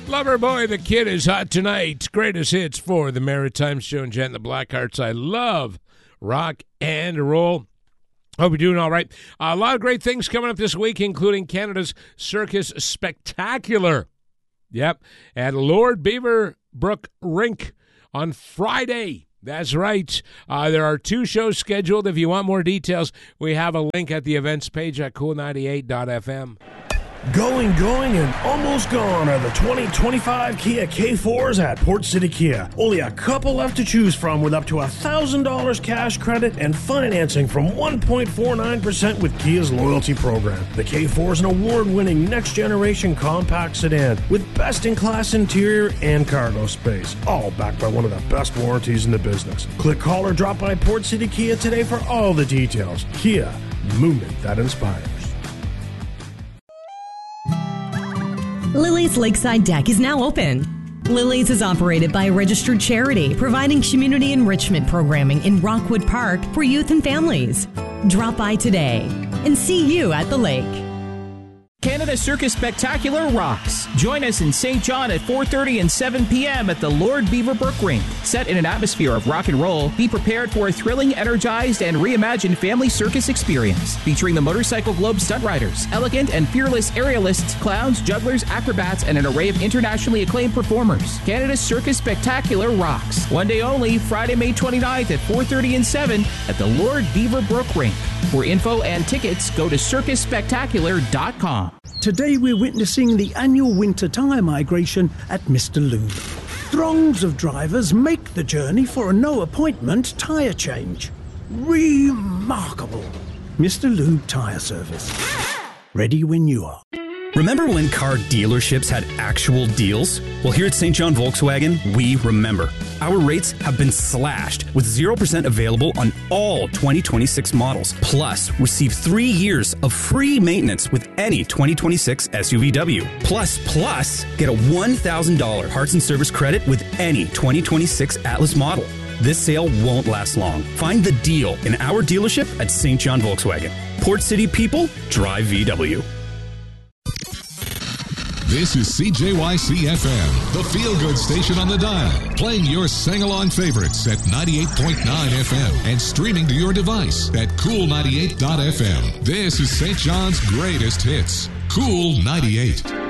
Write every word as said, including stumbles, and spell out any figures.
Loverboy, the kid is hot tonight. Greatest hits for the Maritimes. Joe and Jen, the Blackhearts. I love rock and roll. Hope you're doing all right. Uh, a lot of great things coming up this week, including Canada's Circus Spectacular. Yep, at Lord Beaverbrook Rink on Friday. That's right. Uh, there are two shows scheduled. If you want more details, we have a link at the events page at cool ninety-eight dot f m. Going, going, and almost gone are the twenty twenty-five Kia K fours at Port City Kia. Only a couple left to choose from with up to one thousand dollars cash credit and financing from one point four nine percent with Kia's loyalty program. The K four is an award-winning next-generation compact sedan with best-in-class interior and cargo space, all backed by one of the best warranties in the business. Click, call, or drop by Port City Kia today for all the details. Kia, movement that inspires. Lily's Lakeside Deck is now open. Lily's is operated by a registered charity providing community enrichment programming in Rockwood Park for youth and families. Drop by today and see you at the lake. Canada Circus Spectacular rocks. Join us in Saint John at four thirty and seven p.m. at the Lord Beaverbrook Rink. Set in an atmosphere of rock and roll, be prepared for a thrilling, energized, and reimagined family circus experience. Featuring the Motorcycle Globe stunt riders, elegant and fearless aerialists, clowns, jugglers, acrobats, and an array of internationally acclaimed performers. Canada Circus Spectacular rocks. One day only, Friday, May twenty-ninth at four thirty and seven at the Lord Beaverbrook Rink. For info and tickets, go to circus spectacular dot com. Today we're witnessing the annual winter tyre migration at Mister Lube. Throngs of drivers make the journey for a no-appointment tyre change. Remarkable. Mister Lube Tyre Service. Ready when you are. Remember when car dealerships had actual deals? Well, here at Saint John Volkswagen, we remember. Our rates have been slashed with zero percent available on all twenty twenty-six models. Plus, receive three years of free maintenance with any twenty twenty-six S U V W. Plus, plus, get a one thousand dollars parts and service credit with any twenty twenty-six Atlas model. This sale won't last long. Find the deal in our dealership at Saint John Volkswagen. Port City people, drive V W. This is C J Y C F M, the feel-good station on the dial, playing your sing-along favorites at ninety-eight point nine F M and streaming to your device at cool ninety-eight dot f m. This is Saint John's greatest hits, Cool ninety-eight.